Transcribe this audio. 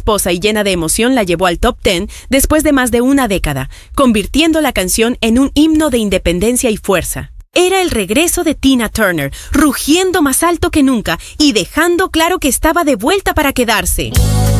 esposa y llena de emoción la llevó al top 10 después de más de una década, convirtiendo la canción en un himno de independencia y fuerza. Era el regreso de Tina Turner, rugiendo más alto que nunca y dejando claro que estaba de vuelta para quedarse.